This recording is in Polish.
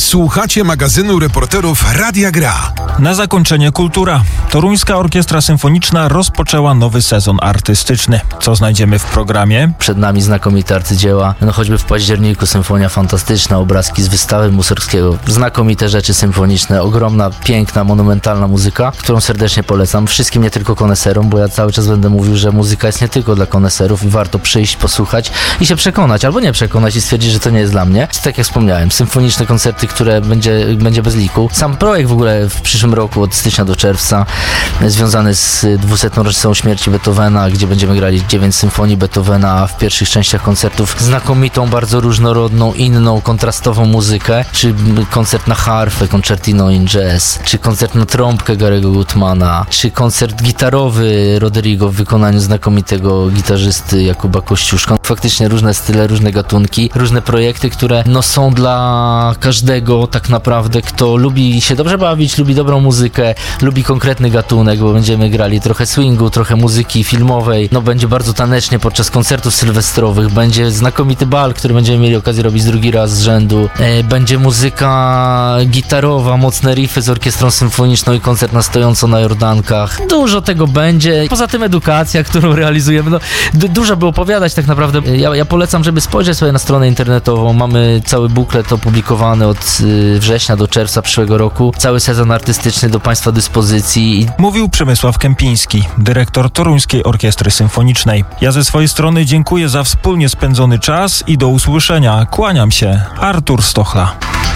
Słuchacie magazynu reporterów Radia Gra. Na zakończenie kultura. Toruńska Orkiestra Symfoniczna rozpoczęła nowy sezon artystyczny. Co znajdziemy w programie? Przed nami znakomite arcydzieła. Choćby w październiku symfonia fantastyczna, obrazki z wystawy Mussorgskiego. Znakomite rzeczy symfoniczne, ogromna, piękna, monumentalna muzyka, którą serdecznie polecam wszystkim, nie tylko koneserom, bo ja cały czas będę mówił, że muzyka jest nie tylko dla koneserów i warto przyjść, posłuchać i się przekonać, albo nie przekonać i stwierdzić, że to nie jest dla mnie. Tak jak wspomniałem, symfoniczne koncerty, które będzie bez liku. Sam projekt w ogóle w przyszłym roku od stycznia do czerwca związany z 200. rocznicą śmierci Beethovena, gdzie będziemy grali 9 symfonii Beethovena, a w pierwszych częściach koncertów znakomitą, bardzo różnorodną, inną, kontrastową muzykę, czy koncert na harfę, concertino in jazz, czy koncert na trąbkę Gary'ego Gutmana, czy koncert gitarowy Rodrigo w wykonaniu znakomitego gitarzysty Jakuba Kościuszka. Faktycznie różne style, różne gatunki, różne projekty, które są dla każdego tak naprawdę, kto lubi się dobrze bawić, lubi dobrą muzykę, lubi konkretny gatunek, bo będziemy grali trochę swingu, trochę muzyki filmowej, będzie bardzo tanecznie podczas koncertów sylwestrowych, będzie znakomity bal, który będziemy mieli okazję robić drugi raz z rzędu, będzie muzyka gitarowa, mocne riffy z orkiestrą symfoniczną i koncert na stojąco na Jordankach. Dużo tego będzie. Poza tym edukacja, którą realizujemy. Dużo by opowiadać tak naprawdę. Ja polecam, żeby spojrzeć sobie na stronę internetową. Mamy cały buklet opublikowany od września do czerwca przyszłego roku. Cały sezon artystyczny do Państwa dyspozycji. Mówił Przemysław Kępiński, dyrektor Toruńskiej Orkiestry Symfonicznej. Ja ze swojej strony dziękuję za wspólnie spędzony czas i do usłyszenia. Kłaniam się. Artur Stochla.